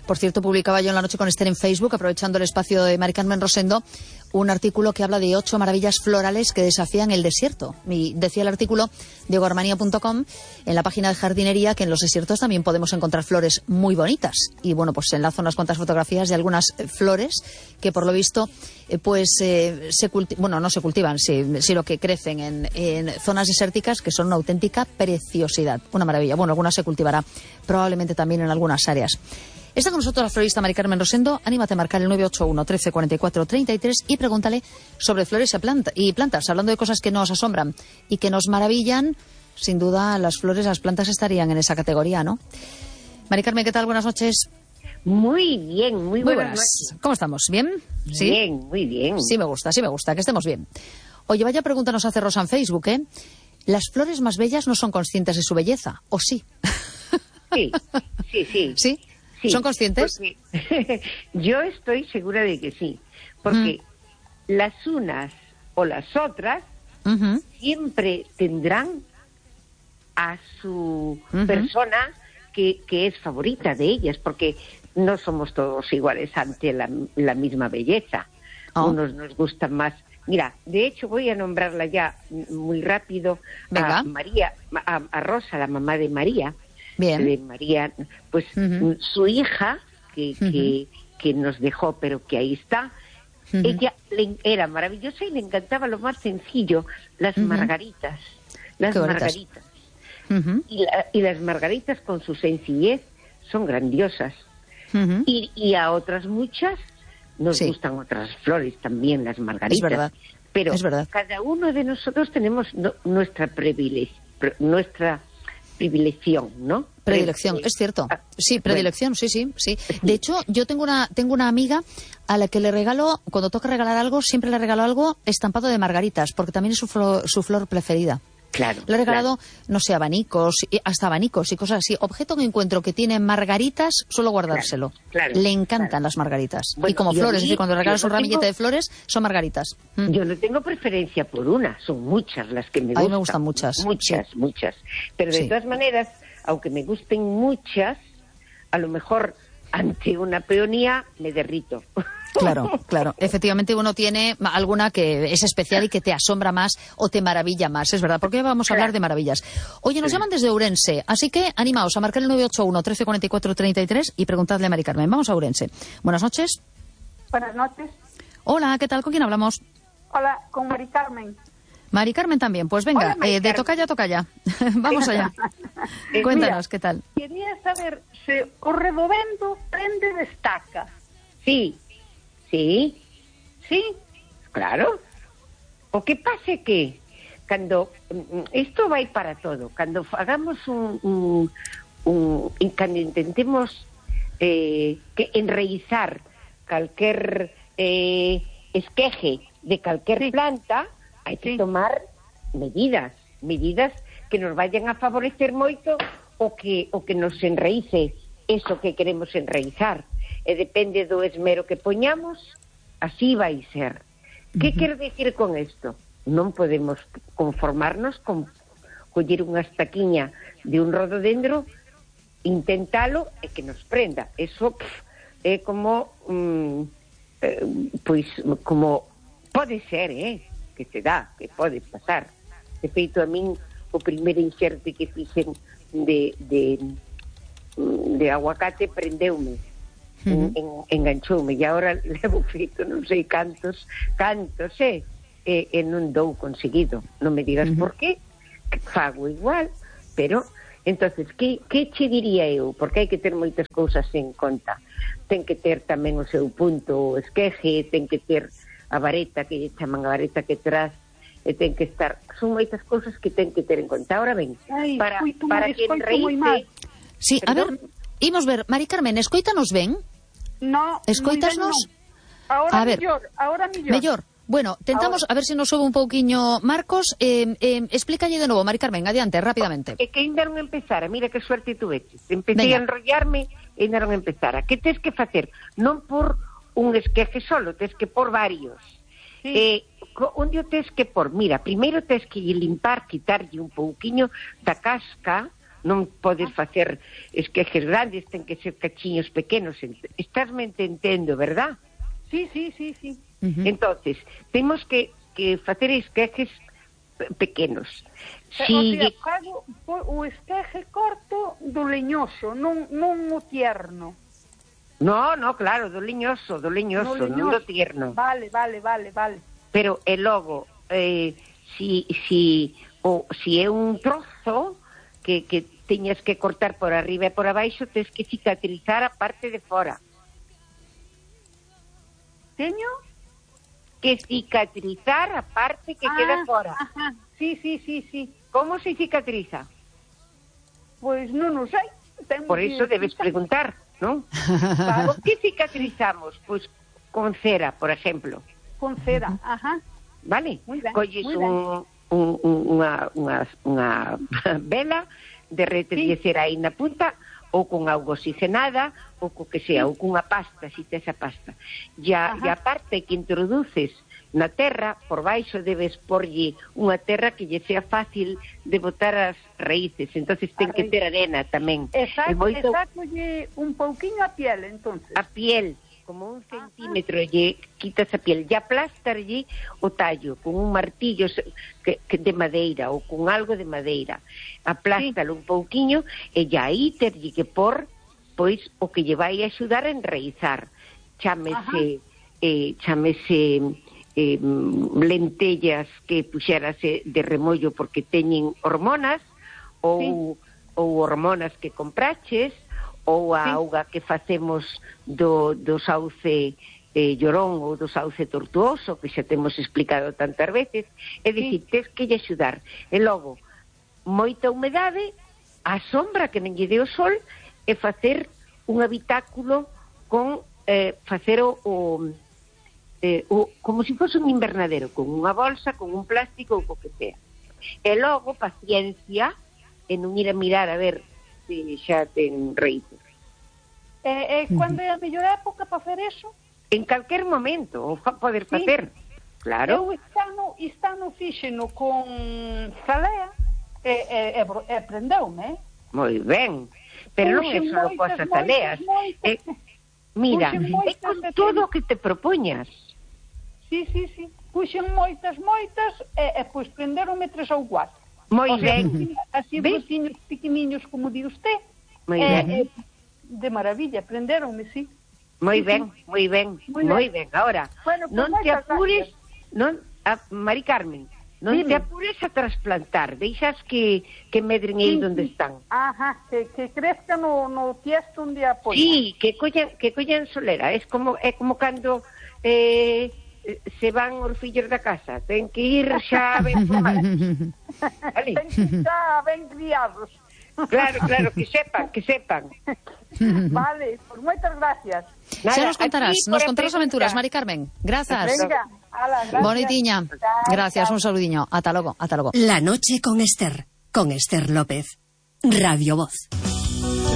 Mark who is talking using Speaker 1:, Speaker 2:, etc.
Speaker 1: Por cierto, publicaba yo en La Noche con Esther en Facebook, aprovechando el espacio de Mari Carmen Rosendo, un artículo que habla de 8 maravillas florales que desafían el desierto. Y decía el artículo diegoarmania.com, en la página de jardinería, que en los desiertos también podemos encontrar flores muy bonitas. Y bueno, pues enlazo unas cuantas fotografías de algunas flores que por lo visto no se cultivan, sino que crecen en zonas desérticas, que son una auténtica preciosidad, una maravilla. Bueno, algunas se cultivará probablemente también en algunas áreas. Está con nosotros la florista Mari Carmen Rosendo. Anímate a marcar el 981 13 44 33 y pregúntale sobre flores y plantas. Hablando de cosas que nos asombran y que nos maravillan, sin duda las flores, las plantas estarían en esa categoría, ¿no? Mari Carmen, ¿qué tal? Buenas noches.
Speaker 2: Muy bien, muy buenas noches.
Speaker 1: ¿Cómo estamos? ¿Bien? ¿Sí?
Speaker 2: Bien, muy bien.
Speaker 1: Sí me gusta, que estemos bien. Oye, vaya pregunta nos hace Rosa en Facebook, ¿eh? ¿Las flores más bellas no son conscientes de su belleza? ¿O sí?
Speaker 2: Sí.
Speaker 1: ¿Sí? Sí, ¿son conscientes?
Speaker 2: Yo estoy segura de que sí, porque las unas o las otras siempre tendrán a su persona que es favorita de ellas, porque no somos todos iguales ante la misma belleza. Unos nos gustan más. Mira, de hecho voy a nombrarla ya muy rápido.
Speaker 1: Venga.
Speaker 2: A María, a Rosa, la mamá de María.
Speaker 1: Bien.
Speaker 2: De María, pues su hija, que nos dejó, pero que ahí está, ella era maravillosa y le encantaba lo más sencillo, las margaritas. Las margaritas. Y las margaritas con su sencillez son grandiosas. Y a otras muchas nos gustan otras flores también, las margaritas.
Speaker 1: Es verdad.
Speaker 2: Pero
Speaker 1: es verdad.
Speaker 2: Cada uno de nosotros tenemos nuestra predilección, ¿no?
Speaker 1: Predilección, es cierto. Sí, predilección, bueno. sí. De hecho, yo tengo una amiga a la que le regalo, cuando toca regalar algo, siempre le regalo algo estampado de margaritas, porque también es su flor preferida.
Speaker 2: Claro.
Speaker 1: Le he regalado, no sé, hasta abanicos y cosas así. Objeto que encuentro que tiene margaritas, suelo guardárselo.
Speaker 2: Claro,
Speaker 1: le encantan las margaritas.
Speaker 2: Bueno,
Speaker 1: y como flores, es decir, cuando regalas un ramillete de flores, son margaritas.
Speaker 2: Yo no tengo preferencia por una, son muchas las que me gustan.
Speaker 1: A mí me gustan muchas.
Speaker 2: Muchas. Pero de todas maneras, aunque me gusten muchas, a lo mejor ante una peonía me derrito.
Speaker 1: Claro. Efectivamente uno tiene alguna que es especial y que te asombra más o te maravilla más, es verdad, porque hoy vamos a hablar de maravillas. Oye, nos llaman desde Ourense, así que animaos a marcar el 981 13 44 33 y preguntadle a Mari Carmen. Vamos a Ourense. Buenas noches.
Speaker 3: Buenas noches.
Speaker 1: Hola, ¿qué tal? ¿Con quién hablamos?
Speaker 3: Hola, con Mari Carmen.
Speaker 1: Mari Carmen también, pues venga,
Speaker 3: Hola,
Speaker 1: de tocalla. Vamos allá. Cuéntanos, ¿qué tal?
Speaker 3: Quería saber se o redovendo prende destaca.
Speaker 2: Sí, claro. O que pase que cuando esto va a ir para todo, cuando hagamos cuando intentemos que enraizar cualquier esqueje de cualquier planta, hay que tomar medidas que nos vayan a favorecer moito o que nos enraíce eso que queremos enraizar. Depende do esmero que poñamos, así vai ser. Que quero dicir con isto? Non podemos conformarnos con coller unha estaquiña de un rododendro, intentalo e que nos prenda. Eso é como como pode ser, que se dá, que pode pasar. De feito, a min o primeiro inxerte que fixen de aguacate prendeume. Enganchoume e agora levo feito non sei cantos e non dou conseguido, non me digas por qué, que fago igual, pero entonces que che diría eu? Porque hai que ter moitas cousas en conta, ten que ter tamén o seu punto o esqueje, ten que ter a vareta que lle chaman a vareta que tras, e ten que estar, son moitas cousas que ten que ter en conta. Ahora ben, para que enraíce.
Speaker 1: Sí, a ver, imos ver, Mari Carmen, escoítanos ben?
Speaker 3: No.
Speaker 1: Escoítasnos?
Speaker 3: Ahora
Speaker 1: a ver, mellor. Bueno, tentamos a ver se nos sobe un pouquiño Marcos. Explícalle de novo, Mari Carmen, adiante, rapidamente.
Speaker 2: É que ainda non empezara, mira que suerte tuveches. Empecé a enrollarme e ainda non empezara. Que tes que facer? Non por un esqueje solo, tes que por varios. Onde o tes que por? Mira, primeiro tes que limpar, quitarlle un pouquiño da casca non podes facer esquejes grandes, ten que ser cachiños pequenos. Estásme entendendo, verdad?
Speaker 3: Sí.
Speaker 2: Entonces, temos que facer esquejes pequenos.
Speaker 3: O sea, fago o esqueje corto do leñoso, non o tierno.
Speaker 2: No, claro, do leñoso, non do tierno.
Speaker 3: Vale.
Speaker 2: Pero e logo, si é un trozo que teñas que cortar por arriba e por abaixo, tens que cicatrizar a parte de fora.
Speaker 3: Teño?
Speaker 2: Que cicatrizar a parte que queda fora.
Speaker 3: Ajá. Sí.
Speaker 2: Como se cicatriza?
Speaker 3: Pois non o sei.
Speaker 2: Por eso debes preguntar, ¿no?
Speaker 3: Claro.
Speaker 2: ¿Por qué cicatrizamos? Pues con cera, por ejemplo.
Speaker 3: Con cera, ajá.
Speaker 2: ¿Vale?
Speaker 3: Muy ben,
Speaker 2: Colles
Speaker 3: muy ben.
Speaker 2: unha vela, derretes de cera aí na punta, ou con auga oxigenada, ou co que sea, ou cunha pasta, si tes a pasta. E a parte que introduces na terra, por baixo debes porlle unha terra que lle sea fácil de botar as raíces, entonces ten que ter arena tamén.
Speaker 3: Exacto, un pouquiño a piel, entonces.
Speaker 2: A piel, como 1 centímetro, lle quitas a piel, e aplastarlle o tallo con un martillo que de madeira ou con algo de madeira. Aplástalo un pouquiño e aí terlle que por pois o que lle vai axudar a enraizar. Chámese lentellas que puxérase de remollo porque teñen hormonas ou hormonas que compraches ou a auga que facemos do sauce llorón ou do sauce tortuoso que xa temos explicado tantas veces. É dicir, tens que lle axudar. E logo, moita humedade, a sombra que non lle dé o sol e facer un habitáculo con facer como se fose un invernadero, con unha bolsa, con un plástico ou co que sea. E logo, paciencia, e non ir a mirar a ver se xa ten raíces.
Speaker 3: Cando é a mellor época para facer eso?
Speaker 2: En calquer momento, o poder facer. Claro.
Speaker 3: Eu estano fíxeno con zalea e prendeume,
Speaker 2: Moi ben. Pero non é só coas zaleas. Mira, é con todo o que te propoñas.
Speaker 3: Sí. Puxen moitas e pois prenderonme 3 ou 4.
Speaker 2: Moi ben.
Speaker 3: Así bruciños pequeniños, como di usted.
Speaker 2: Moi ben.
Speaker 3: De maravilla, prenderonme, sí.
Speaker 2: Moi ben. Ahora,
Speaker 3: bueno,
Speaker 2: non te apures, Mari Carmen, non te apures a trasplantar. Deixas que medren aí onde están.
Speaker 3: Ajá, que crezcan no tiesto onde apoyan.
Speaker 2: Sí, que collan solera. É como cando se van os fillos da casa, ten que ir xa ben formados. Vale?
Speaker 3: Ten que ir xa ben criados.
Speaker 2: Claro, que sepan.
Speaker 3: Vale, pues moitas gracias.
Speaker 1: Xa nos contarás aventuras, Mari Carmen. Grazas.
Speaker 3: Venga, gracias.
Speaker 1: Bonitiña. Gracias, un saludiño. Ata logo.
Speaker 4: La noche con Esther López. Radio Voz.